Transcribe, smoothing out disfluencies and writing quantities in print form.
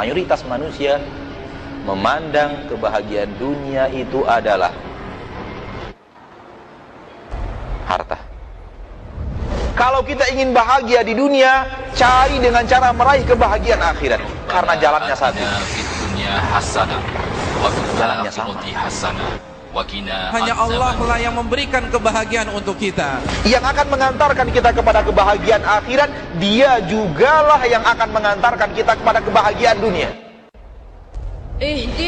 mayoritas manusia memandang kebahagiaan dunia itu adalah harta. Kalau kita ingin bahagia di dunia, cari dengan cara meraih kebahagiaan akhirat, karena jalannya satu. Jalannya sama. Hanya Allah lah yang memberikan kebahagiaan untuk kita. Yang akan mengantarkan kita kepada kebahagiaan akhirat, Dia jugalah yang akan mengantarkan kita kepada kebahagiaan dunia.